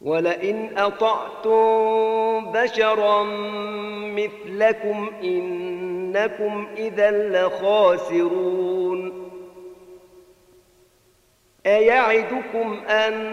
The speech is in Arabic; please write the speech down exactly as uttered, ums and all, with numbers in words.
ولئن أطعتم بشرا مثلكم إنكم إذا لخاسرون. أيعدكم أن